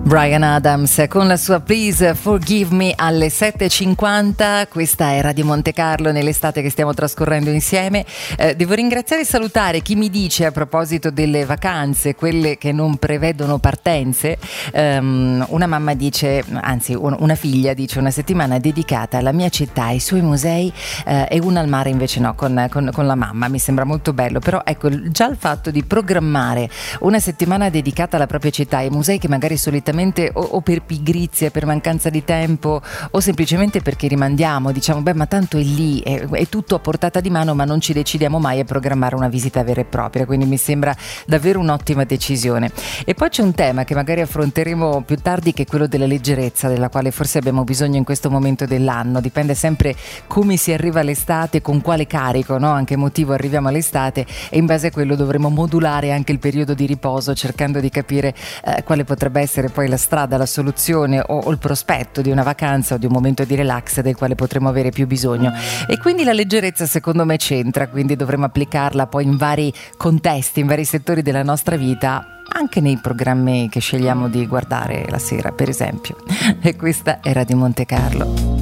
Bryan Adams con la sua Please Forgive Me alle 7.50. Questa è Radio Monte Carlo nell'estate che stiamo trascorrendo insieme. Devo ringraziare e salutare chi mi dice, a proposito delle vacanze, quelle che non prevedono partenze, una mamma dice, anzi una figlia dice: una settimana dedicata alla mia città, ai suoi musei, e una al mare invece no, con la mamma. Mi sembra molto bello, però ecco, già il fatto di programmare una settimana dedicata alla propria città, ai musei che magari solitamente o per pigrizia, per mancanza di tempo, o semplicemente perché rimandiamo, diciamo beh, ma tanto è lì, è tutto a portata di mano, ma non ci decidiamo mai a programmare una visita vera e propria, quindi mi sembra davvero un'ottima decisione. E poi c'è un tema che magari affronteremo più tardi, che è quello della leggerezza, della quale forse abbiamo bisogno in questo momento dell'anno. Dipende sempre come si arriva all'estate, con quale carico, no? Anche emotivo arriviamo all'estate, e in base a quello dovremo modulare anche il periodo di riposo, cercando di capire quale potrebbe essere poi la strada, la soluzione o il prospetto di una vacanza o di un momento di relax del quale potremo avere più bisogno. E quindi la leggerezza secondo me c'entra, quindi dovremo applicarla poi in vari contesti, in vari settori della nostra vita, anche nei programmi che scegliamo di guardare la sera, per esempio. E questa era di Monte Carlo.